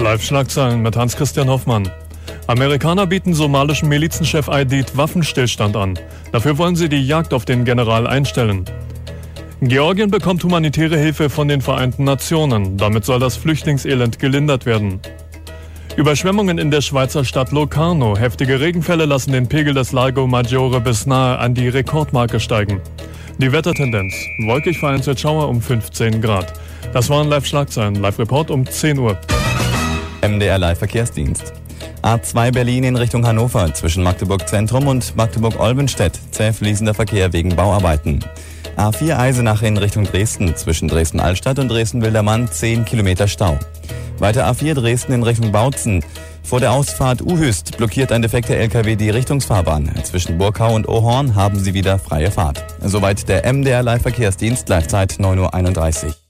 Live-Schlagzeilen mit Hans-Christian Hoffmann. Amerikaner bieten somalischen Milizenchef Aidid Waffenstillstand an. Dafür wollen sie die Jagd auf den General einstellen. Georgien bekommt humanitäre Hilfe von den Vereinten Nationen. Damit soll das Flüchtlingselend gelindert werden. Überschwemmungen in der Schweizer Stadt Locarno. Heftige Regenfälle lassen den Pegel des Lago Maggiore bis nahe an die Rekordmarke steigen. Die Wettertendenz. Wolkig, vereinzelt Schauer um 15 Grad. Das waren Live-Schlagzeilen. Live-Report um 10 Uhr. MDR Live-Verkehrsdienst. A2 Berlin in Richtung Hannover zwischen Magdeburg Zentrum und Magdeburg-Olbenstedt. Zäh fließender Verkehr wegen Bauarbeiten. A4 Eisenach in Richtung Dresden zwischen Dresden-Altstadt und Dresden-Wildermann 10 Kilometer Stau. Weiter A4 Dresden in Richtung Bautzen. Vor der Ausfahrt Uhüst blockiert ein defekter LKW die Richtungsfahrbahn. Zwischen Burkau und Ohorn haben sie wieder freie Fahrt. Soweit der MDR Live-Verkehrsdienst, Live-Zeit 9:31 Uhr.